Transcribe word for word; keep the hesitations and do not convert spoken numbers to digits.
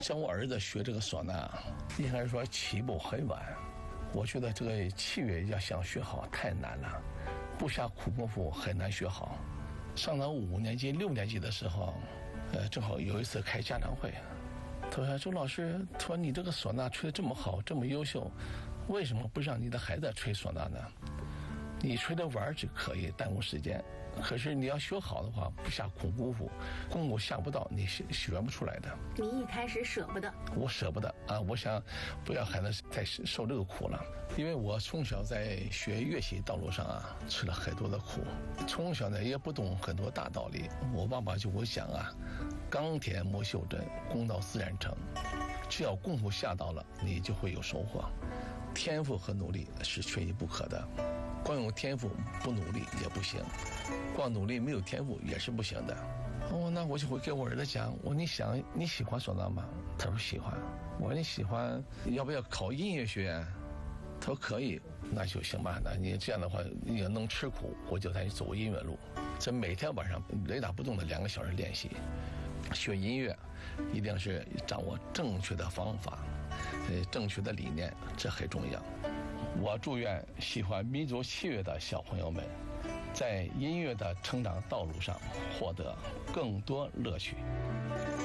像我儿子学这个唢呐，应该说起步很晚。我觉得这个器乐要想学好太难了，不下苦功夫很难学好。上到五年级、六年级的时候，呃，正好有一次开家长会，他说：“周老师，他说你这个唢呐吹得这么好，这么优秀，为什么不让你的孩子吹唢呐呢？你吹着玩只可以耽误时间，可是你要学好的话，不下苦功夫，功夫下不到，你学学不出来的。” 你一开始舍不得， 我舍不得啊！我想不要孩子再受这个苦了，因为我从小在学乐器道路上啊，吃了很多的苦。从小呢也不懂很多大道理，我爸爸就给我讲啊，钢铁磨锈针，功到自然成。只要功夫下到了，你就会有收获。天赋和努力是缺一不可的。光有天赋不努力也不行，光努力没有天赋也是不行的。哦，那我就会给我儿子讲，我说你想你喜欢唢呐吗？他说喜欢。我说你喜欢，要不要考音乐学院？他说可以。那就行吧，那你这样的话，你要能吃苦，我就带你走音乐路。这每天晚上雷打不动的两个小时练习。学音乐一定是掌握正确的方法，呃，正确的理念，这很重要。我祝愿喜欢民族器乐的小朋友们，在音乐的成长道路上获得更多乐趣。